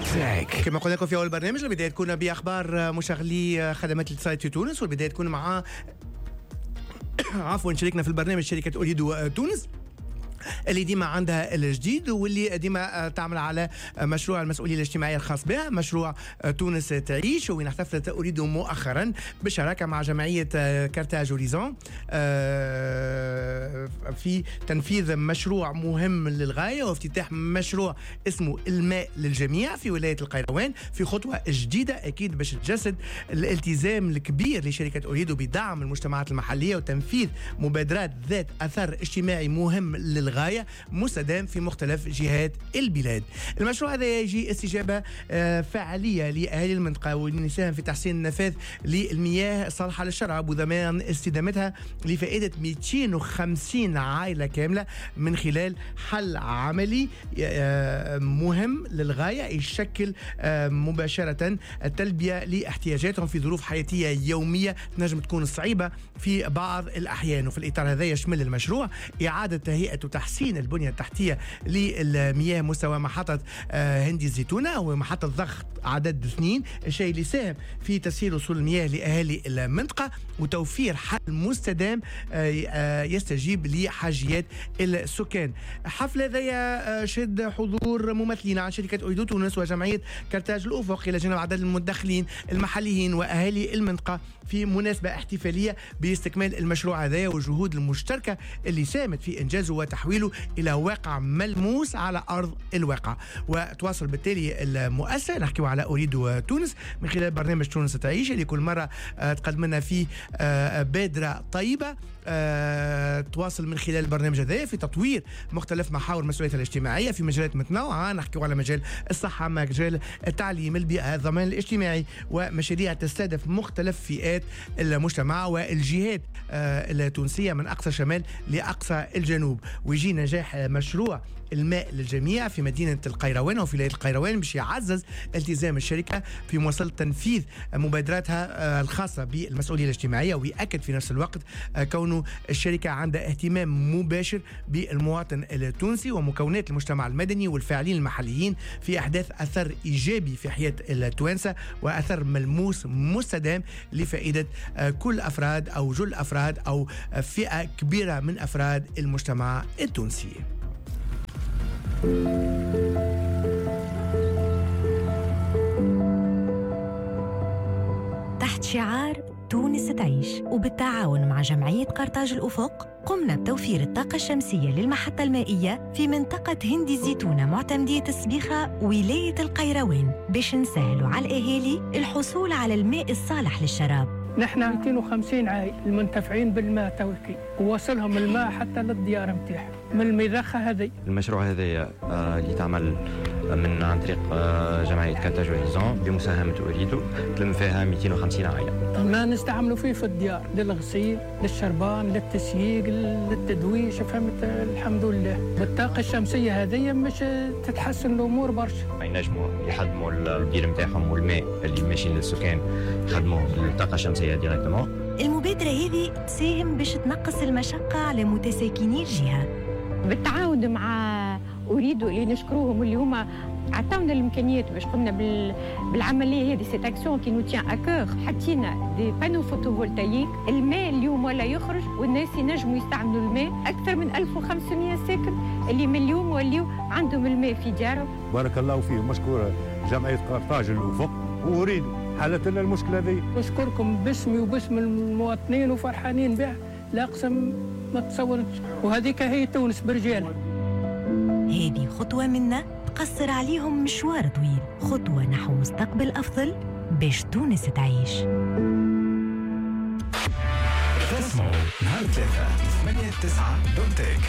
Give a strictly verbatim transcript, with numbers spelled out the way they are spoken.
تراك. كما قلنا لكم في أول برنامج، البداية تكون بأخبار مشغلي خدمات الاتصالات في تونس، والبداية تكون مع عفوا شريكنا في البرنامج شركة أوريدو تونس اللي ديما عندها الجديد، واللي ديما تعمل على مشروع المسؤولية الاجتماعية الخاص بها، مشروع تونس تعيش. وين احتفلت أوريدو مؤخرا بالشراكة مع جمعية كارتاج هوريزون في تنفيذ مشروع مهم للغاية وافتتاح مشروع اسمه الماء للجميع في ولاية القيروان، في خطوة جديدة أكيد باش تجسد الالتزام الكبير لشركة أوريدو بدعم المجتمعات المحلية وتنفيذ مبادرات ذات أثر اجتماعي مهم للغاية غاية مستدام في مختلف جهات البلاد. المشروع هذا يجي استجابة فعالية لأهالي المنطقة، والنساهم في تحسين النفاذ للمياه الصالحة للشرب وضمان استدامتها لفائدة مئتين وخمسين عائلة كاملة من خلال حل عملي مهم للغاية يشكل مباشرة التلبية لاحتياجاتهم في ظروف حياتية يومية نجم تكون صعيبة في بعض الأحيان. وفي الإطار هذا يشمل المشروع إعادة تهيئة تحسين البنية التحتية للمياه مستوى محطة هندي الزيتونة ومحطة ضغط عدد اثنين، الشيء اللي ساهم في تسهيل وصول المياه لأهالي المنطقة وتوفير حل مستدام يستجيب لحاجيات السكان. حفل هذا شهد حضور ممثلين عن شركة أوريدو تونس وجمعية كارتاج الأفق إلى جانب عدد المدخلين المحليين وأهالي المنطقة في مناسبة احتفالية باستكمال المشروع هذا والجهود المشتركة اللي ساهمت في إنجازه وتحويله إلى واقع ملموس على أرض الواقع. وتواصل بالتالي المؤسسة نحكي على أوريدو تونس من خلال برنامج تونس تعيش اللي كل مرة تقدم لنا فيه بادرة طيبة تواصل من خلال البرنامج هذا في تطوير مختلف محاور المسؤولية الاجتماعية في مجالات متنوعة. نحكي على مجال الصحة، مجال التعليم، البيئة، الضمان الاجتماعي، ومشاريع تستهدف مختلف فئات المجتمع والجهات التونسية من أقصى شمال لأقصى الجنوب. ويجي نجاح مشروع الماء للجميع في مدينة القيروان وفي ولاية القيروان باش يعزز التزام الشركة في مواصلة تنفيذ مبادراتها الخاصة بالمسؤولية الاجتماعية، ويأكد في نفس الوقت كونه الشركة عندها اهتمام مباشر بالمواطن التونسي ومكونات المجتمع المدني والفاعلين المحليين في أحداث أثر إيجابي في حياة التوانسة وأثر ملموس مستدام لفائدة كل أفراد أو جل أفراد أو فئة كبيرة من أفراد المجتمع التونسي. تحت شعار تونس تعيش وبالتعاون مع جمعية كارتاج الأفق قمنا بتوفير الطاقة الشمسية للمحطة المائية في منطقة هندي الزيتونة معتمدية السبيخة ولاية القيروان باش نسهلوا على الأهالي الحصول على الماء الصالح للشراب. نحن مئتين وخمسين عائلة المنتفعين بالماء توكي ووصلهم الماء حتى للديار متاعهم من المضخة هذه. المشروع هذا آه اللي تعمل من عن طريق آه جمعية كارتاج هوريزون بمساهمة أوريدو تلم فيها مئتين وخمسين عائلة. ما نستعملوا فيه في الديار للغسيل، للشربان، للتسييق، للتدويش، فهمت؟ الحمد لله. بالطاقة الشمسية هذه مش تتحسن الأمور برشا. ينجموا يخدموا البير متاعهم والماء اللي ماشي للسكان يخدموا الطاقة الشمسية ديريكتومون. المبادرة هذه تساهم باش تنقص المشقة على متساكني الجهة بالتعاون مع أوريدو اللي نشكروهم واللي هما عطاونا الامكانيات باش قمنا بالعمليه هذه. سيت اكسيون كي نو تيان ا كور، حطينا دي بانو فوتوفولتايك، الماء اليوم ولا يخرج والناس ينجموا يستعملوا الماء. اكثر من ألف وخمسمئة ساكن اللي من اليوم وليو عندهم الماء في ديارهم. بارك الله فيهم. مشكوره جمعيه كارتاج الأفق وأوريدو حلت لنا المشكله هذه. نشكركم باسمي وباسم المواطنين وفرحانين بها لا اقسم ما تصورتش. وهذيك هي تونس برجالها. هذه خطوة منا تقصر عليهم مشوار طويل، خطوة نحو مستقبل أفضل باش تونس تعيش. تسمعوا نهار ثلاثة ثمانية تسعة دوت تك.